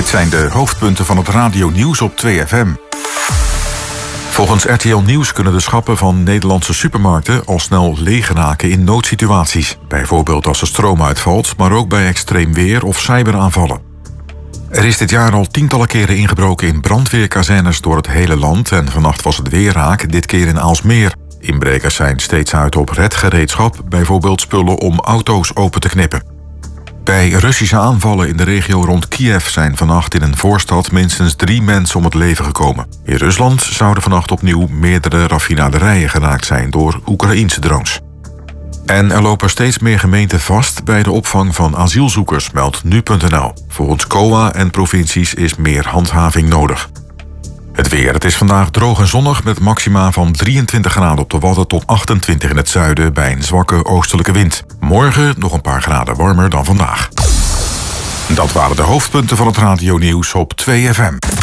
Dit zijn de hoofdpunten van het radionieuws op 2FM. Volgens RTL Nieuws kunnen de schappen van Nederlandse supermarkten al snel leeg raken in noodsituaties. Bijvoorbeeld als de stroom uitvalt, maar ook bij extreem weer of cyberaanvallen. Er is dit jaar al tientallen keren ingebroken in brandweerkazernes door het hele land en vannacht was het weer raak, dit keer in Aalsmeer. Inbrekers zijn steeds uit op redgereedschap, bijvoorbeeld spullen om auto's open te knippen. Bij Russische aanvallen in de regio rond Kiev zijn vannacht in een voorstad minstens 3 mensen om het leven gekomen. In Rusland zouden vannacht opnieuw meerdere raffinaderijen geraakt zijn door Oekraïense drones. En er lopen steeds meer gemeenten vast bij de opvang van asielzoekers, meldt nu.nl. Volgens COA en provincies is meer handhaving nodig. Het weer. Het is vandaag droog en zonnig met maxima van 23 graden op de Wadden tot 28 in het zuiden bij een zwakke oostelijke wind. Morgen nog een paar graden warmer dan vandaag. Dat waren de hoofdpunten van het radionieuws op 2FM.